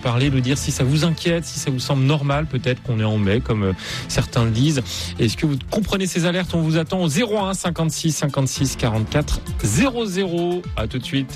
parler, nous dire si ça vous inquiète, si ça vous semble normal, peut-être qu'on est en mai, comme certains le disent. Est-ce que vous comprenez ces alertes? On vous attend au 01 56 56 44 00. À tout de suite.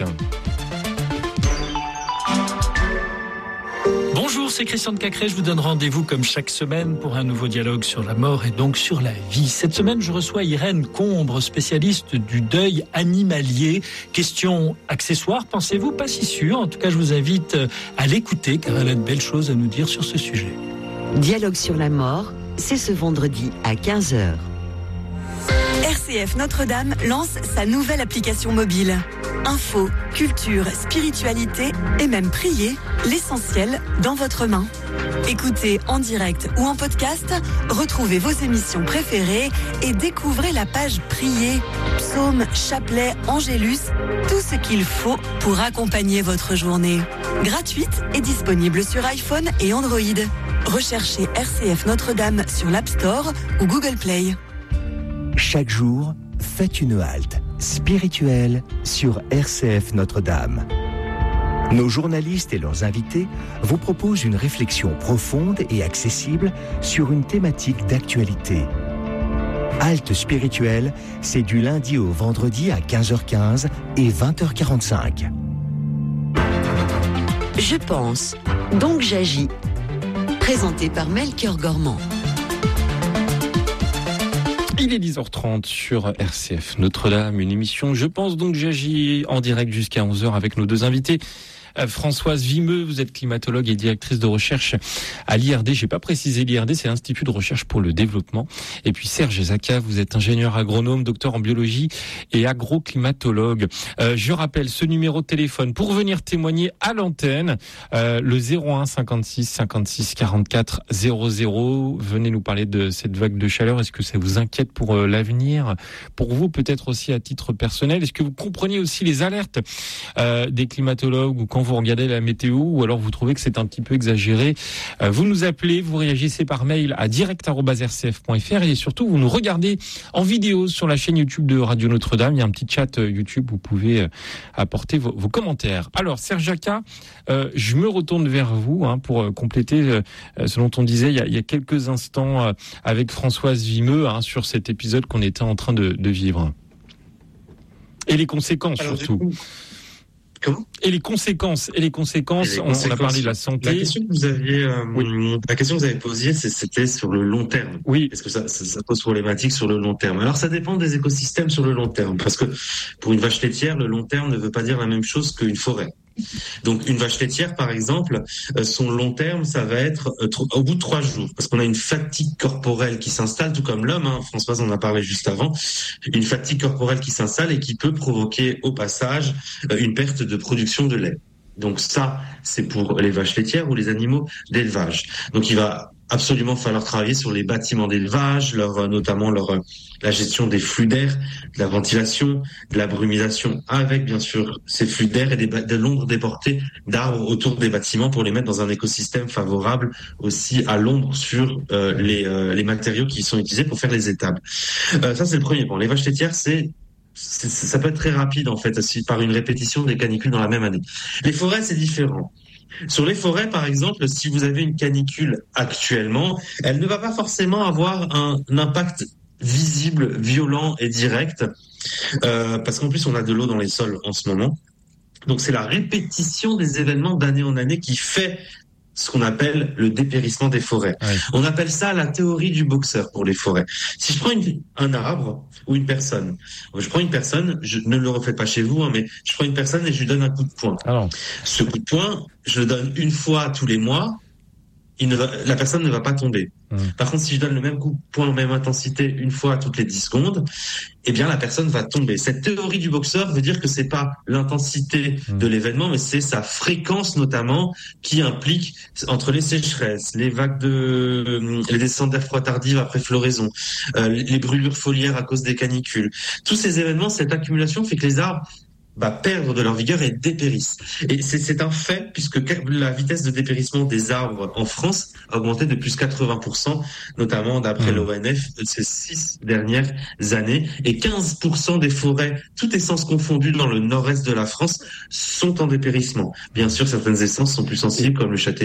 Bonjour, c'est Christian de Cacré. Je vous donne rendez-vous comme chaque semaine pour un nouveau dialogue sur la mort et donc sur la vie. Cette semaine, je reçois Irène Combre, spécialiste du deuil animalier. Question accessoire, pensez-vous? Pas si sûr. En tout cas, je vous invite à l'écouter car elle a de belles choses à nous dire sur ce sujet. Dialogue sur la mort, c'est ce vendredi à 15h. RCF Notre-Dame lance sa nouvelle application mobile. Info, culture, spiritualité et même prier, l'essentiel dans votre main. Écoutez en direct ou en podcast, retrouvez vos émissions préférées et découvrez la page prier, psaumes, chapelets, angélus, tout ce qu'il faut pour accompagner votre journée. Gratuite et disponible sur iPhone et Android. Recherchez RCF Notre-Dame sur l'App Store ou Google Play. Chaque jour, faites une halte spirituelle sur RCF Notre-Dame. Nos journalistes et leurs invités vous proposent une réflexion profonde et accessible sur une thématique d'actualité. Halte spirituelle, c'est du lundi au vendredi à 15h15 et 20h45. Je pense, donc j'agis. Présenté par Melchior Gormand. Il est 10h30 sur RCF Notre-Dame, une émission Je pense donc j'agis en direct jusqu'à 11h avec nos deux invités. Françoise Vimeux, vous êtes climatologue et directrice de recherche à l'IRD. J'ai pas précisé l'IRD, c'est l'Institut de recherche pour le développement. Et puis Serge Zaka, vous êtes ingénieur agronome, docteur en biologie et agroclimatologue. Je rappelle ce numéro de téléphone pour venir témoigner à l'antenne, le 01 56 56 44 00. Venez nous parler de cette vague de chaleur. Est-ce que ça vous inquiète pour l'avenir? Pour vous, peut-être aussi à titre personnel. Est-ce que vous comprenez aussi les alertes des climatologues ou quand vous regardez la météo, ou alors vous trouvez que c'est un petit peu exagéré? Vous nous appelez, vous réagissez par mail à direct@rcf.fr et surtout vous nous regardez en vidéo sur la chaîne YouTube de Radio Notre-Dame. Il y a un petit chat YouTube, vous pouvez apporter vos commentaires. Alors Serge Jacquat, je me retourne vers vous pour compléter ce dont on disait il y a quelques instants avec Françoise Vimeux sur cet épisode qu'on était en train de vivre. Et les conséquences surtout. Comment ? Et les conséquences, on a parlé de la santé. La question que vous aviez, la question que vous avez posée, c'était sur le long terme. Oui. Est-ce que ça pose problématique sur le long terme? Alors, ça dépend des écosystèmes sur le long terme. Parce que pour une vache laitière, le long terme ne veut pas dire la même chose qu'une forêt. Donc, une vache laitière, par exemple, son long terme, ça va être au bout de 3 jours. Parce qu'on a une fatigue corporelle qui s'installe, tout comme l'homme, Françoise en a parlé juste avant, une fatigue corporelle qui s'installe et qui peut provoquer au passage une perte de production de lait. Donc ça, c'est pour les vaches laitières ou les animaux d'élevage. Donc il va absolument falloir travailler sur les bâtiments d'élevage, notamment la gestion des flux d'air, de la ventilation, de la brumisation, avec bien sûr ces flux d'air et de l'ombre déportée d'arbres autour des bâtiments pour les mettre dans un écosystème favorable aussi à l'ombre sur les matériaux qui sont utilisés pour faire les étables. Ça c'est le premier point. Les vaches laitières, ça peut être très rapide en fait, par une répétition des canicules dans la même année. Les forêts, c'est différent. Sur les forêts, par exemple, si vous avez une canicule actuellement, elle ne va pas forcément avoir un impact visible, violent et direct, parce qu'en plus on a de l'eau dans les sols en ce moment. Donc c'est la répétition des événements d'année en année qui fait ce qu'on appelle le dépérissement des forêts. Ouais. On appelle ça la théorie du boxeur pour les forêts. Si je prends un arbre ou une personne, je ne le refaites pas chez vous, mais je prends une personne et je lui donne un coup de poing. Alors. Ce coup de poing, je le donne une fois tous les mois, la personne ne va pas tomber. Par contre, si je donne le même coup de poing, même intensité, une fois toutes les 10 secondes, eh bien, la personne va tomber. Cette théorie du boxeur veut dire que c'est pas l'intensité de l'événement, mais c'est sa fréquence, notamment, qui implique entre les sécheresses, les vagues les descentes d'air froid tardives après floraison, les brûlures foliaires à cause des canicules. Tous ces événements, cette accumulation fait que les arbres perdre de leur vigueur et dépérissent. Et c'est un fait, puisque la vitesse de dépérissement des arbres en France a augmenté de plus 80%, notamment d'après l'ONF, ces 6 dernières années. Et 15% des forêts, toutes essences confondues dans le nord-est de la France, sont en dépérissement. Bien sûr, certaines essences sont plus sensibles, comme le châtaignier